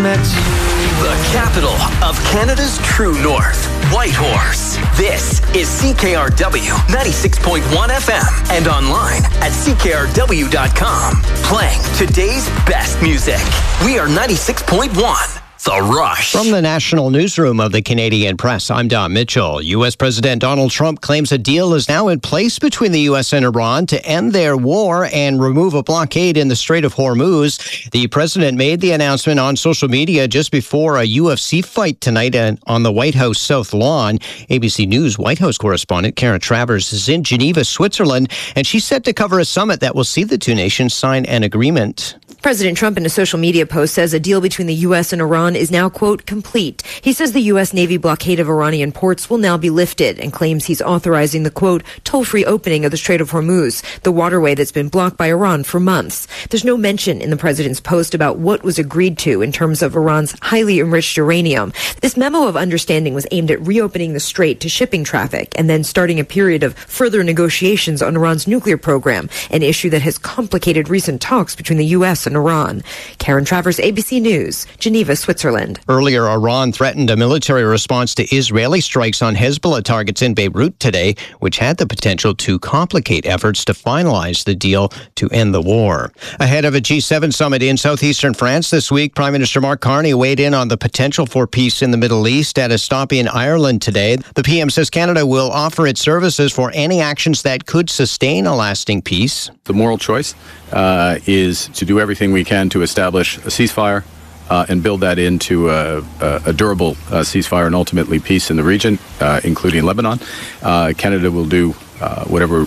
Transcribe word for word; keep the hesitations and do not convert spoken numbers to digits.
met you. The capital of Canada's true north, Whitehorse. This is C K R W ninety-six point one F M and online at C K R W dot com. Playing today's best music. We are ninety-six point one. The Rush. From the National Newsroom of the Canadian Press, I'm Don Mitchell. U S. President Donald Trump claims a deal is now in place between the U S and Iran to end their war and remove a blockade in the Strait of Hormuz. The president made the announcement on social media just before a U F C fight tonight on the White House South Lawn. A B C News White House correspondent Karen Travers is in Geneva, Switzerland, and she's set to cover a summit that will see the two nations sign an agreement. President Trump in a social media post says a deal between the U S and Iran is now, quote, complete. He says the U S. Navy blockade of Iranian ports will now be lifted and claims he's authorizing the, quote, toll-free opening of the Strait of Hormuz, the waterway that's been blocked by Iran for months. There's no mention in the president's post about what was agreed to in terms of Iran's highly enriched uranium. This memo of understanding was aimed at reopening the strait to shipping traffic and then starting a period of further negotiations on Iran's nuclear program, an issue that has complicated recent talks between the U S and Iran. Karen Travers, A B C News, Geneva, Switzerland. Earlier, Iran threatened a military response to Israeli strikes on Hezbollah targets in Beirut today, which had the potential to complicate efforts to finalize the deal to end the war. Ahead of a G seven summit in southeastern France this week, Prime Minister Mark Carney weighed in on the potential for peace in the Middle East at a stop in Ireland today. The P M says Canada will offer its services for any actions that could sustain a lasting peace. The moral choice uh, is to do everything we can to establish a ceasefire uh, and build that into a, a, a durable uh, ceasefire and ultimately peace in the region, uh, including Lebanon. Uh, Canada will do uh, whatever